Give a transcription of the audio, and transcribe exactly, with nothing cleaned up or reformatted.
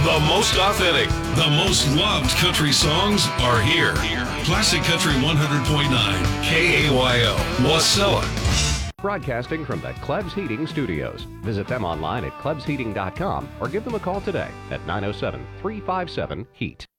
The most authentic, the most loved country songs are here. Classic Country one hundred point nine, K A Y O, Wasilla. Broadcasting from the Klebs Heating Studios. Visit them online at klebs heating dot com or give them a call today at nine oh seven, three five seven, HEAT.